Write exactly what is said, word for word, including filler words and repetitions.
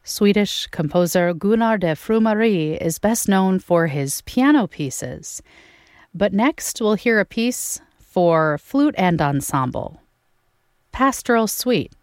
Swedish composer Gunnar de Frumari is best known for his piano pieces. But next we'll hear a piece for flute and ensemble. Pastoral Suite